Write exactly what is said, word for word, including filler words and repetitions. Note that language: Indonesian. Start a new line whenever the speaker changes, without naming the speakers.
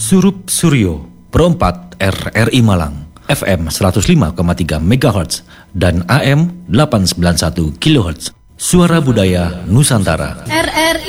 Surup Suryo, Pro empat R R I Malang, F M seratus lima koma tiga megahertz dan A M delapan ratus sembilan puluh satu kilohertz. Suara Budaya Nusantara.
R R